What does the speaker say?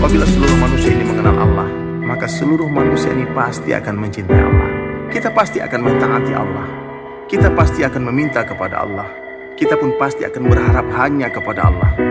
Apabila seluruh manusia ini mengenal Allah, maka seluruh manusia ini pasti akan mencintai Allah. Kita pasti akan mentaati Allah. Kita pasti akan meminta kepada Allah. Kita pun pasti akan berharap hanya kepada Allah.